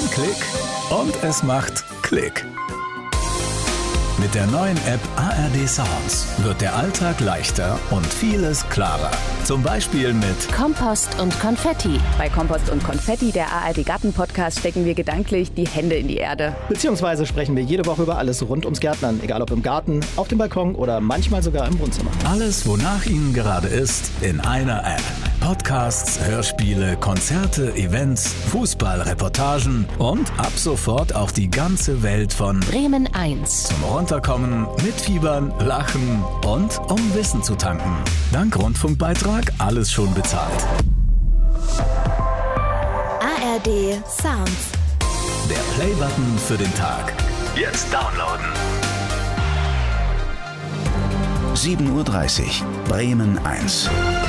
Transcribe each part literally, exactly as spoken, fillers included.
Ein Klick und es macht Klick. Mit der neuen App A R D Sounds wird der Alltag leichter und vieles klarer. Zum Beispiel mit Kompost und Konfetti. Bei Kompost und Konfetti, der A R D Garten-Podcast, stecken wir gedanklich die Hände in die Erde. Beziehungsweise sprechen wir jede Woche über alles rund ums Gärtnern. Egal ob im Garten, auf dem Balkon oder manchmal sogar im Wohnzimmer. Alles, wonach Ihnen gerade ist, in einer App. Podcasts, Hörspiele, Konzerte, Events, Fußball-Reportagen und ab sofort auch die ganze Welt von Bremen eins. Zum Runterkommen, mitfiebern, lachen und um Wissen zu tanken. Dank Rundfunkbeitrag alles schon bezahlt. A R D Sounds. Der Playbutton für den Tag. Jetzt downloaden. sieben Uhr dreißig, Bremen eins.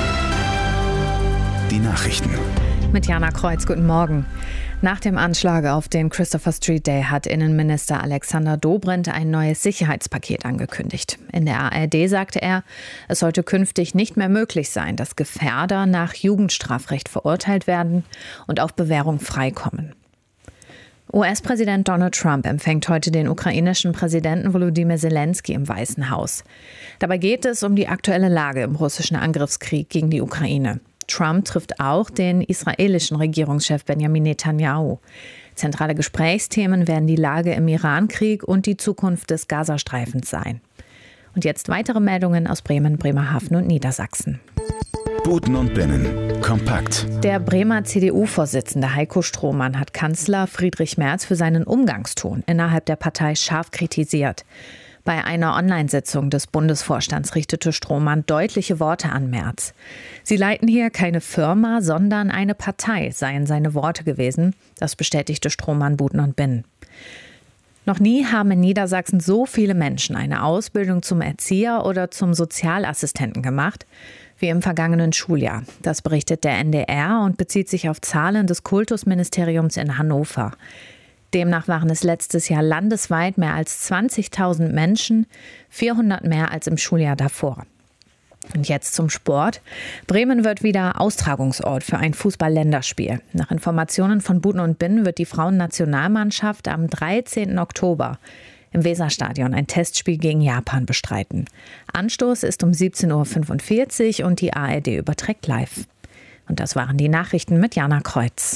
Die Nachrichten. Mit Jana Kreuz, guten Morgen. Nach dem Anschlag auf den Christopher Street Day hat Innenminister Alexander Dobrindt ein neues Sicherheitspaket angekündigt. In der A R D sagte er, es sollte künftig nicht mehr möglich sein, dass Gefährder nach Jugendstrafrecht verurteilt werden und auf Bewährung freikommen. U S-Präsident Donald Trump empfängt heute den ukrainischen Präsidenten Volodymyr Zelensky im Weißen Haus. Dabei geht es um die aktuelle Lage im russischen Angriffskrieg gegen die Ukraine. Trump trifft auch den israelischen Regierungschef Benjamin Netanyahu. Zentrale Gesprächsthemen werden die Lage im Irankrieg und die Zukunft des Gazastreifens sein. Und jetzt weitere Meldungen aus Bremen, Bremerhaven und Niedersachsen. Buten und Binnen. Kompakt. Der Bremer C D U-Vorsitzende Heiko Strohmann hat Kanzler Friedrich Merz für seinen Umgangston innerhalb der Partei scharf kritisiert. Bei einer Online-Sitzung des Bundesvorstands richtete Strohmann deutliche Worte an Merz. Sie leiten hier keine Firma, sondern eine Partei, seien seine Worte gewesen. Das bestätigte Strohmann Buten und Binnen. Noch nie haben in Niedersachsen so viele Menschen eine Ausbildung zum Erzieher oder zum Sozialassistenten gemacht wie im vergangenen Schuljahr. Das berichtet der N D R und bezieht sich auf Zahlen des Kultusministeriums in Hannover. Demnach waren es letztes Jahr landesweit mehr als zwanzigtausend Menschen, vierhundert mehr als im Schuljahr davor. Und jetzt zum Sport. Bremen wird wieder Austragungsort für ein Fußball-Länderspiel. Nach Informationen von Buten und Binnen wird die Frauennationalmannschaft am dreizehnten Oktober im Weserstadion ein Testspiel gegen Japan bestreiten. Anstoß ist um siebzehn Uhr fünfundvierzig und die A R D überträgt live. Und das waren die Nachrichten mit Jana Kreuz.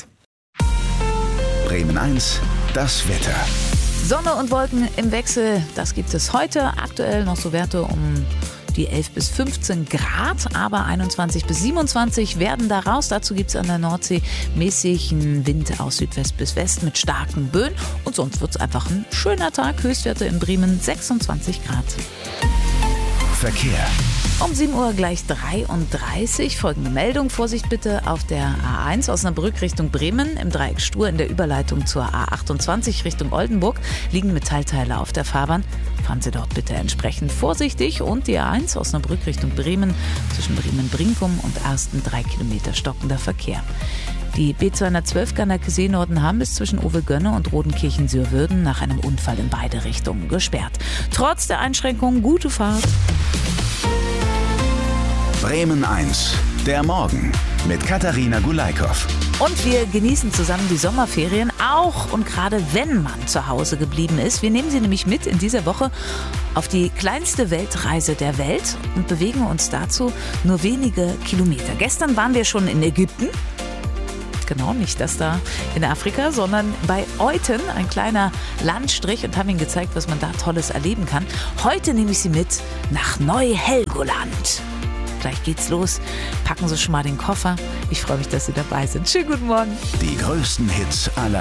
Bremen eins, das Wetter. Sonne und Wolken im Wechsel, das gibt es heute. Aktuell noch so Werte um die elf bis fünfzehn Grad, aber einundzwanzig bis siebenundzwanzig werden daraus. Dazu gibt es an der Nordsee mäßigen Wind aus Südwest bis West mit starken Böen. Und sonst wird es einfach ein schöner Tag. Höchstwerte in Bremen sechsundzwanzig Grad. Verkehr. Um sieben Uhr gleich dreiunddreißig. Folgende Meldung. Vorsicht bitte auf der A eins Osnabrück Richtung Bremen. Im Dreieck Stur in der Überleitung zur A achtundzwanzig Richtung Oldenburg liegen Metallteile auf der Fahrbahn. Fahren Sie dort bitte entsprechend vorsichtig. Und die A eins Osnabrück Richtung Bremen. Zwischen Bremen-Brinkum und Ersten drei Kilometer stockender Verkehr. Die B zweihundertzwölf Garnacke-See-Norden haben bis zwischen Owe-Gönne und Rodenkirchen-Sürwürden nach einem Unfall in beide Richtungen gesperrt. Trotz der Einschränkungen gute Fahrt. Bremen eins, der Morgen mit Katharina Gulaikow. Und wir genießen zusammen die Sommerferien, auch und gerade wenn man zu Hause geblieben ist. Wir nehmen Sie nämlich mit in dieser Woche auf die kleinste Weltreise der Welt und bewegen uns dazu nur wenige Kilometer. Gestern waren wir schon in Ägypten. Genau, nicht das da in Afrika, sondern bei Euten, ein kleiner Landstrich, und haben Ihnen gezeigt, was man da Tolles erleben kann. Heute nehme ich Sie mit nach Neu-Helgoland. Gleich geht's los. Packen Sie schon mal den Koffer. Ich freue mich, dass Sie dabei sind. Schönen guten Morgen. Die größten Hits aller